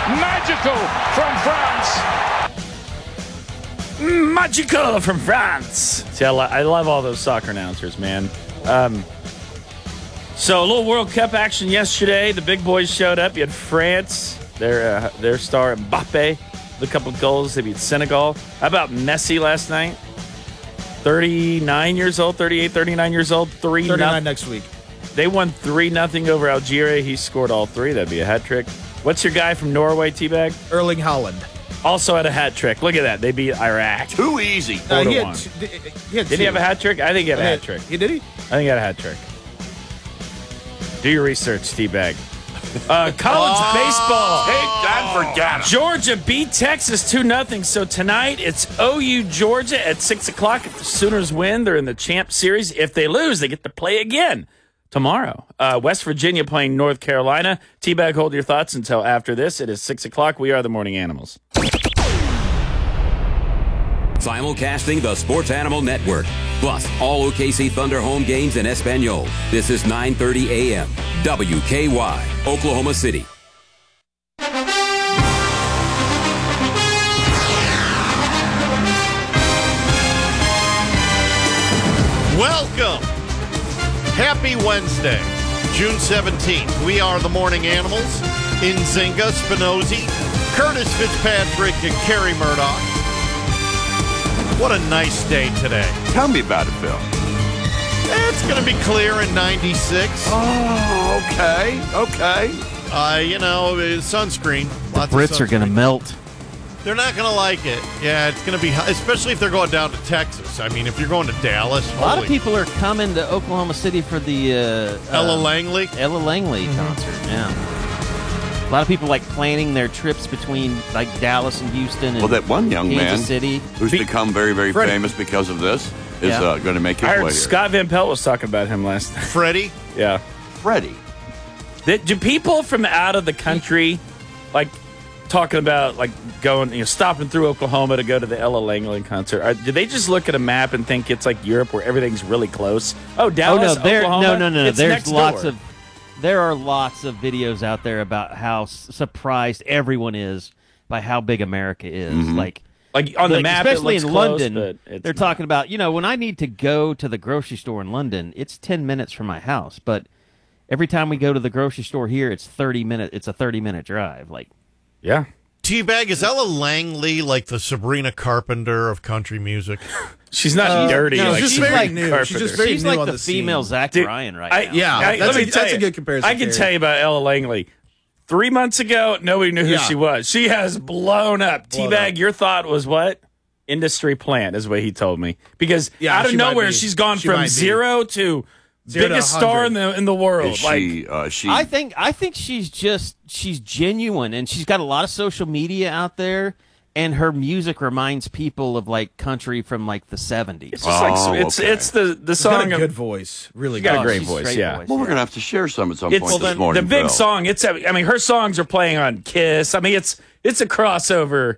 Magical from France. Magical from France. See, I love all those soccer announcers, man. So a little World Cup action yesterday. The big boys showed up. You had France, their star Mbappe, with a couple of goals. They beat Senegal. How about Messi last night? 39 years old, 38, 39 years old. 39 next week. They won 3-0 over Algeria. He scored all three. That'd be a hat trick. What's your guy from Norway, T-Bag? Erling Haaland. Also had a hat trick. Look at that. They beat Iraq. Too easy. Did Did he have a hat trick? I think he had a hat trick. Did he? I think he had a hat trick. Do your research, T-Bag. College baseball. Take that for data. Georgia beat Texas 2-0. So tonight it's OU Georgia at 6 o'clock. If the Sooners win, they're in the Champ Series. If they lose, they get to play again tomorrow. West Virginia playing North Carolina. T-Bag, hold your thoughts until after this. It is 6 o'clock. We are the Morning Animals. Simulcasting the Sports Animal Network. Plus, all OKC Thunder home games in Espanol. This is 9:30 a.m. WKY, Oklahoma City. Welcome. Happy Wednesday, June 17th. We are the Morning Animals. Nzinga, Spinozzi, Curtis Fitzpatrick, and Kerry Murdoch. What a nice day today. Tell me about it, Phil. It's going to be clear in 96. Oh, okay. Sunscreen. Lots Brits are going to melt. They're not going to like it. Yeah, it's going to be hot, especially if they're going down to Texas. I mean, if you're going to Dallas. A lot of people are coming to Oklahoma City for the Ella Langley concert. Yeah. A lot of people like planning their trips between like Dallas and Houston and that one young Kansas man City. who's become very, very Freddie. famous because of this is going to make his I way heard here. Scott Van Pelt was talking about him last night. Freddie. Yeah. Freddie. Do people from out of the country like talking about like going, stopping through Oklahoma to go to the Ella Langley concert? Do they just look at a map and think it's like Europe where everything's really close? Oh, Dallas, Oklahoma? No. It's There's next lots door. there are lots of videos out there about how surprised everyone is by how big America is. Mm-hmm. Like on the map, especially it looks in close, London, but it's they're not. talking about, when I need to go to the grocery store in London, it's 10 minutes from my house. But every time we go to the grocery store here, it's 30 minutes. It's a 30-minute drive. Yeah. T-Bag, is Ella Langley like the Sabrina Carpenter of country music? She's not dirty. no, like she's Sabrina very new. Carpenter. She's just very She's new like on the the scene. female Zach Dude, Bryan right now. That's a you, good comparison. I can tell you about Ella Langley. 3 months ago, nobody knew who she was. She has blown up. T-Bag, your thought was what? Industry plant is what he told me. Because out of nowhere, she's gone from zero to biggest star in the world. Is she? I think she's genuine, and she's got a lot of social media out there, and her music reminds people of like country from like the 70s. It's just it's the She's song got a of good voice. Really She's got good. a great She's voice, great yeah. voice, Well, we're going to have to share some at some point this morning, the big Phil. song. Her songs are playing on Kiss. I mean, it's a crossover.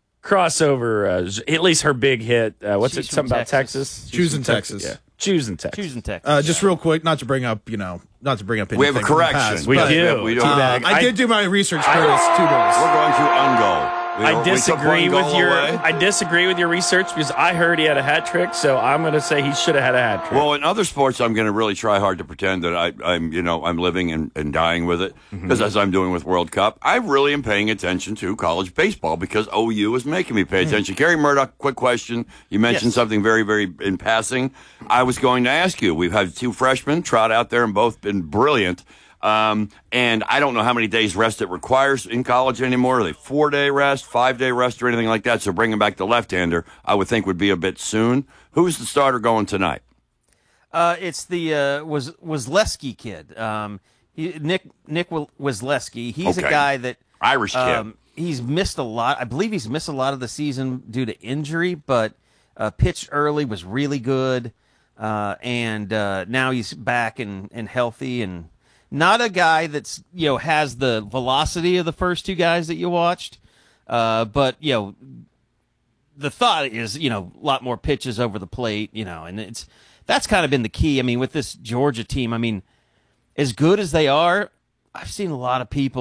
At least her big hit. What's She's it? Something from about Texas. Choosing Texas. Yeah, choosing Texas. Choosing Texas. Just real quick, not to bring up We have a anything from the correction. past, We but, do. We don't. I did do my research, Curtis. 2 goals. We're going to ungo. I disagree we took one with goal your. away. I disagree with your research because I heard he had a hat trick. So I'm going to say he should have had a hat trick. Well, in other sports, I'm going to really try hard to pretend that I'm living and dying with it because as I'm doing with World Cup, I really am paying attention to college baseball because OU is making me pay attention. Kerry Murdoch, quick question. You mentioned something very, very in passing. I was going to ask you. We've had 2 freshmen trot out there and both been brilliant. And I don't know how many days rest it requires in college anymore. Are they 4-day rest, 5-day rest, or anything like that? So bringing back the left-hander, I would think would be a bit soon. Who's the starter going tonight? It's the Wesleski kid. Nick Wesleski. He's a guy that Irish kid. He's missed a lot. I believe he's missed a lot of the season due to injury, but pitched early, was really good, and now he's back and healthy and. Not a guy that's has the velocity of the first 2 guys that you watched, but the thought is a lot more pitches over the plate, and that's kind of been the key. I mean, with this Georgia team, I mean, as good as they are, I've seen a lot of people